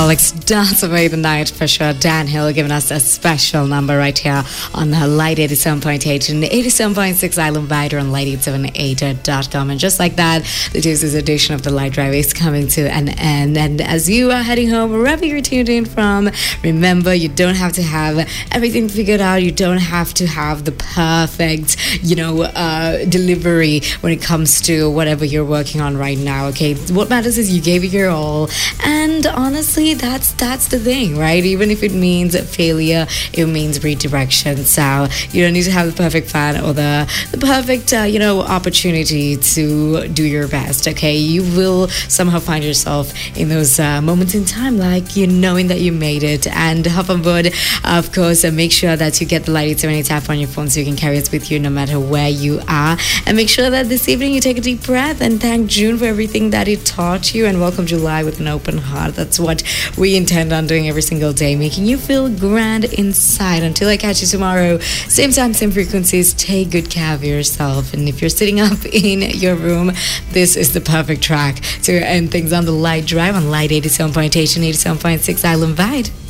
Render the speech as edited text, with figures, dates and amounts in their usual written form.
Alcoholics dance away the night for sure. Dan Hill giving us a special number right here on Light 87.8 and 87.6 Island Vider on light878.com. And just like that, the Tuesday's edition of the Light Drive is coming to an end. And as you are heading home, wherever you're tuned in from, remember you don't have to have everything figured out. You don't have to have the perfect, delivery when it comes to whatever you're working on right now. Okay, what matters is you gave it your all, and honestly, that's the thing, right? Even if it means failure, it means redirection. So you don't need to have the perfect plan or the perfect opportunity to do your best. Okay, you will somehow find yourself in those moments in time, like knowing that you made it. And hop on board, of course, and make sure that you get the Light 878 app on your phone so you can carry it with you no matter where you are. And make sure that this evening you take a deep breath and thank June for everything that it taught you, and welcome July with an open heart. That's what we intend on doing every single day, making you feel grand inside. Until I catch you tomorrow, same time, same frequencies, take good care of yourself. And if you're sitting up in your room, this is the perfect track to end things on the Light Drive on Light 87.8 and 87.6 Island Vibe.